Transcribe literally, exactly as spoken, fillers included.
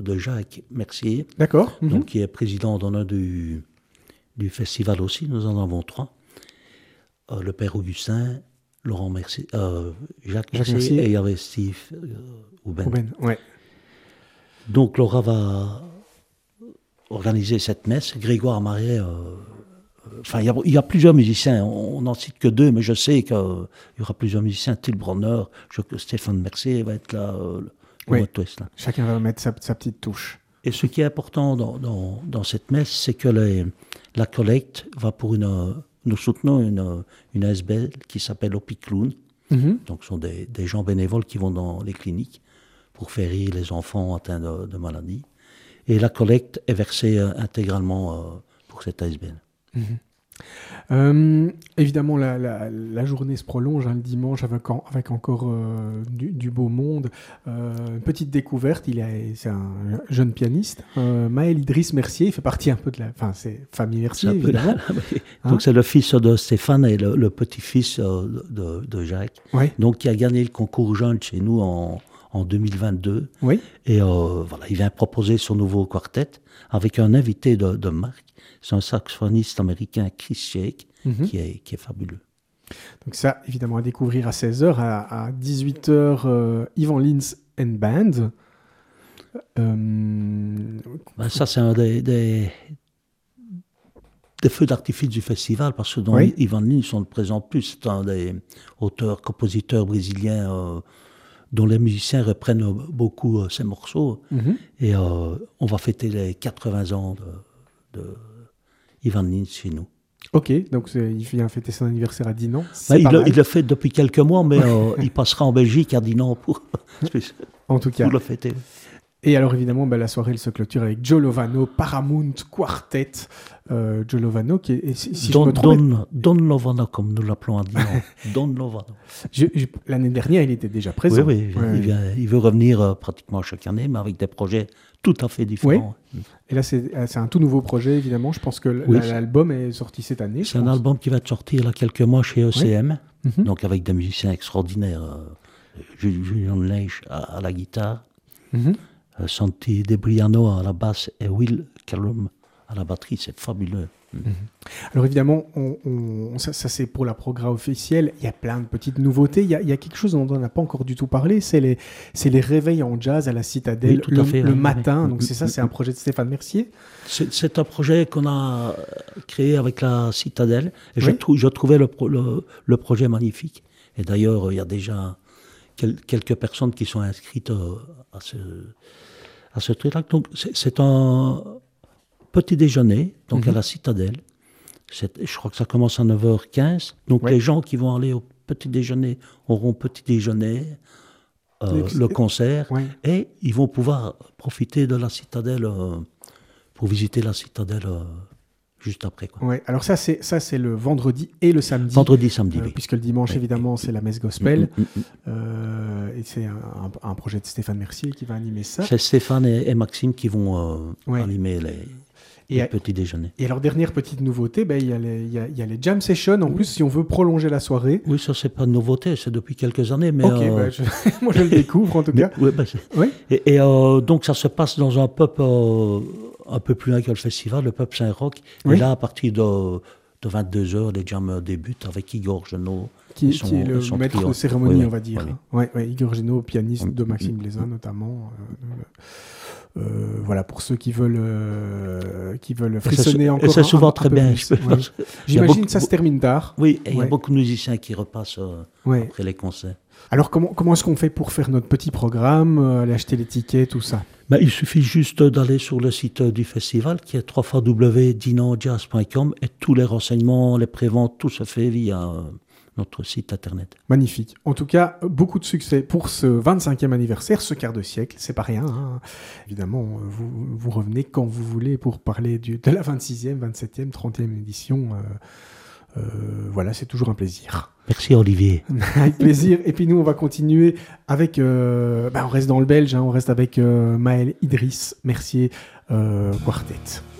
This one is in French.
de Jacques Mercier, D'accord. donc Mhm. qui est président d'honneur du, du festival aussi. Nous en avons trois. Euh, le père Augustin, Laurent Mercier, euh, Jacques, Jacques Mercier, Mercier. et il y avait Steve euh, Houben. Ruben, ouais. Donc Laura va organiser cette messe. Grégoire Marais, euh, enfin il y, a, il y a plusieurs musiciens, on n'en cite que deux, mais je sais qu'il y aura plusieurs musiciens. Till Bronner, je, Stéphane Mercier va être là, euh, au Oui. mois de là. Chacun va mettre sa, sa petite touche. Et ce qui est important dans, dans, dans cette messe, c'est que les, la collecte va pour une... Nous soutenons une, une A S B L qui s'appelle Opicloun. Mhm. Donc ce sont des, des gens bénévoles qui vont dans les cliniques pour faire rire les enfants atteints de, de maladies. Et la collecte est versée euh, intégralement euh, pour cette A S B L. Mhm. Euh, évidemment, la, la, la journée se prolonge hein, le dimanche avec, en, avec encore euh, du, du beau monde. Euh, une petite découverte, il est, c'est un jeune pianiste, euh, Maël Idriss Mercier, il fait partie un peu de la... Enfin, c'est famille Mercier, C'est évidemment. la- Donc Hein c'est le fils de Stéphane et le, le petit-fils euh, de, de Jacques, Oui, donc qui a gagné le concours jeune chez nous en, en deux mille vingt-deux. oui. Et euh, voilà, il vient proposer son nouveau quartet avec un invité de, de marque. C'est un saxophoniste américain, Chris Shake, Mhm. qui, est, qui est fabuleux. Donc ça, évidemment, à découvrir à seize heures. À, à dix-huit heures, euh, Ivan Lins and Band. Euh, Ben, ça, c'est un des, des, des feux d'artifice du festival, parce que dans Oui. Ivan Lins, on ne le présente plus. C'est un des auteurs, compositeurs brésiliens euh, dont les musiciens reprennent beaucoup euh, ses morceaux. mhm. Et euh, on va fêter les quatre-vingts ans de, de Ivan Lins chez nous. Ok, donc c'est- il vient fêter son anniversaire à Dinan. Ben, C'est il, pas le, mal, il le fait depuis quelques mois, mais euh, il passera en Belgique à Dinan pour, en tout cas. pour le fêter. Et alors évidemment, bah, la soirée elle se clôture avec Joe Lovano, Paramount Quartet. Euh, Joe Lovano, qui est, et si, si Don, je me trompe, Don, Don Lovano, comme nous l'appelons à Dinan. Don Lovano. je- je- l'année dernière, il était déjà présent. Oui, oui, Ouais. il, vient- il veut revenir euh, pratiquement chaque année, mais avec des projets tout à fait différents. Et là, c'est euh, c'est un tout nouveau projet, évidemment. Je pense que l- Oui, la- c'est- l'album est sorti cette année. je C'est un pense. album qui va sortir là quelques mois chez E C M, Mhm. donc avec des musiciens extraordinaires. euh, Ju- Julian Leish à, à la guitare, Mhm. euh, Santi De Briano à la basse et Will Callum à la batterie, c'est fabuleux. Alors évidemment, on, on- ça, ça, c'est pour la programme officielle. Il y a plein de petites nouveautés. Il y a, il y a quelque chose dont on n'a pas encore du tout parlé, c'est les, c'est les réveils en jazz à la Citadelle Oui, tout à le, fait, le oui, matin. oui. Donc c'est ça, c'est un projet de Stéphane Mercier. C'est c'est un projet qu'on a créé avec la Citadelle. Et je, Oui. trou- je trouvais le, pro- le, le projet magnifique. Et d'ailleurs, il y a déjà quel- quelques personnes qui sont inscrites euh, à ce, à ce truc-là. Donc, c'est c'est un petit déjeuner, donc à Mhm. la Citadelle. C'est- Je crois que ça commence à neuf heures quinze. Donc, Ouais. les gens qui vont aller au petit déjeuner auront petit déjeuner, euh, Les- le concert, Ouais. et ils vont pouvoir profiter de la Citadelle euh, pour visiter la Citadelle euh, juste après, quoi. Ouais. Alors ça, c'est ça, c'est le vendredi et le samedi. Vendredi, samedi, Euh, oui. puisque le dimanche, Oui. évidemment, c'est la messe gospel. Mm, mm, mm. Euh, et c'est un, un- un projet de Stéphane Mercier qui va animer ça. C'est Stéphane et, et Maxime qui vont euh, Ouais. animer les, Et, les petits déjeuners. et alors, dernière petite nouveauté, ben, il y, a les- il y a- il y a les jam sessions. En plus, si on veut prolonger la soirée. Oui, ça, c'est pas une nouveauté, c'est depuis quelques années. Mais, Ok, euh, ben, je- moi je le découvre en tout mais- cas. ouais, bah, c'est- Oui. et et, euh, donc, ça se passe dans un pub euh, un peu plus loin que le festival, le pub Saint-Roch. Oui. Et là, à partir de, de vingt-deux heures, les jams débutent avec Igor Genot. Qui, Et son- qui est le et son maître trio. de cérémonie, Oui, on va dire. oui. Ouais, ouais, Igor Geno, pianiste Mm, de mm, Maxime mm, Blaisin mm. notamment. Euh, euh, voilà, pour ceux qui veulent, euh, qui veulent Et c'est frissonner sou- encore et c'est un- souvent un très peu bien. plus. je peux- Ouais. parce que- il y a J'imagine beaucoup- que ça se termine tard. Oui, et il y Ouais. a beaucoup de musiciens qui repassent euh, Ouais. après les concerts. Alors, comment, comment est-ce qu'on fait pour faire notre petit programme, euh, aller acheter les tickets, tout ça? Ben, il suffit juste d'aller sur le site du festival qui est w w w point dinan jazz point com et tous les renseignements, les préventes, tout se fait via euh, notre site internet. Magnifique. En tout cas, beaucoup de succès pour ce vingt-cinquième anniversaire, ce quart de siècle. C'est pas rien, hein. Évidemment, euh, vous, vous revenez quand vous voulez pour parler du, de la vingt-sixième, vingt-septième, trentième édition. Euh, euh, voilà, c'est toujours un plaisir. Merci Olivier. Avec plaisir. Et puis nous, on va continuer avec... euh, bah, on reste dans le belge, hein, on reste avec euh, Maël Idriss Mercier euh, Quartet.